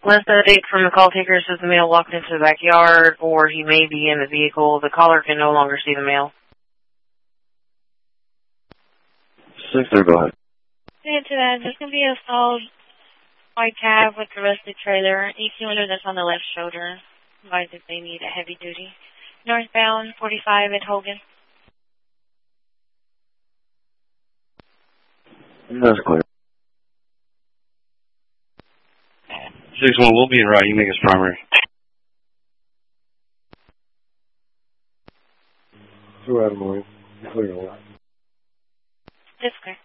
Last update from the call taker says the male walked into the backyard, or he may be in the vehicle. The caller can no longer see the male. 6-3, go ahead. To that, there's going to be a stalled white cab with the rusted trailer, 18-wheeler that's on the left shoulder. Advise if they need a heavy duty. Northbound 45 at Hogan. That's clear. 6-1, we'll be in right. You make us primary. Go ahead, Lloyd. Clear. That's clear.